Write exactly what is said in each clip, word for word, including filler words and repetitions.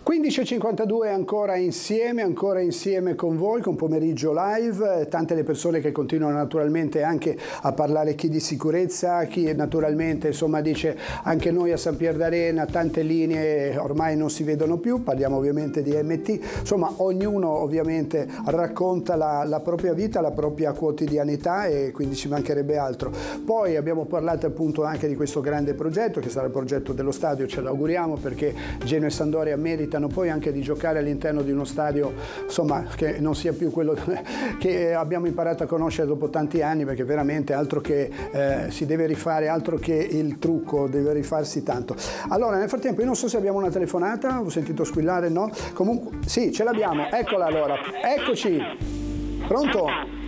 quindici e cinquantadue ancora insieme, ancora insieme con voi, con Pomeriggio Live, tante le persone che continuano naturalmente anche a parlare, chi di sicurezza, chi naturalmente insomma dice anche noi a San Pier d'Arena, tante linee ormai non si vedono più, parliamo ovviamente di M T, insomma ognuno ovviamente racconta la, la propria vita, la propria quotidianità e quindi ci mancherebbe altro. Poi abbiamo parlato appunto anche di questo grande progetto che sarà il progetto dello stadio, ce l'auguriamo perché Genoa e Sampdoria meritano poi anche di giocare all'interno di uno stadio insomma che non sia più quello che abbiamo imparato a conoscere dopo tanti anni, perché veramente altro che eh, si deve rifare, altro che il trucco, deve rifarsi tanto. Allora nel frattempo io non so se abbiamo una telefonata, ho sentito squillare, no? Comunque sì, ce l'abbiamo, eccola allora, eccoci, pronto?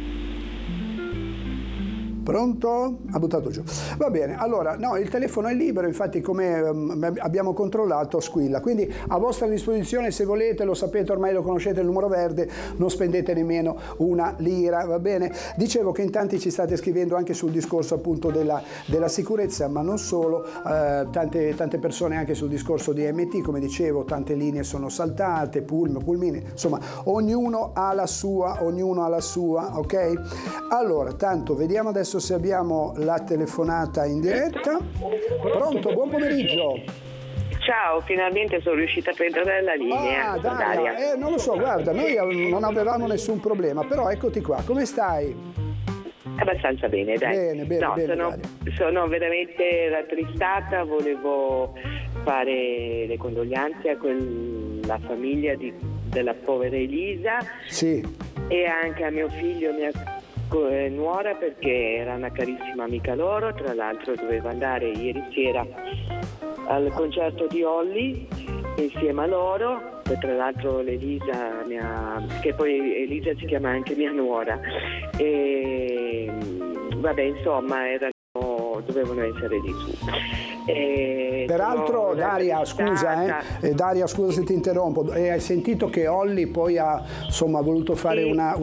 Pronto? Ha buttato giù. Va bene, allora, no, il telefono è libero, infatti come um, abbiamo controllato squilla, quindi a vostra disposizione se volete, lo sapete, ormai lo conoscete, il numero verde, non spendete nemmeno una lira, va bene? Dicevo che in tanti ci state scrivendo anche sul discorso appunto della, della sicurezza, ma non solo, eh, tante, tante persone anche sul discorso di M T, come dicevo, tante linee sono saltate, pullman, pulmini, insomma, ognuno ha la sua, ognuno ha la sua, ok? Allora, tanto, vediamo adesso se abbiamo la telefonata in diretta. Pronto, buon pomeriggio. Ciao, finalmente sono riuscita a prendere la linea. Ah, Daria, eh, non lo so, guarda, noi non avevamo nessun problema, però eccoti qua, come stai? Abbastanza bene, dai. Bene, bene, no, bene, sono, sono veramente rattristata, volevo fare le condoglianze a quella famiglia di, della povera Elisa. Sì. E anche a mio figlio, mia nuora, perché era una carissima amica loro, tra l'altro doveva andare ieri sera al concerto di Olly insieme a loro, e tra l'altro l'Elisa mia, che poi Elisa si chiama anche mia nuora, e vabbè insomma erano, dovevano essere di su. E peraltro Daria scusa eh, Daria scusa se ti interrompo, e hai sentito che Olly poi ha insomma voluto fare sì. una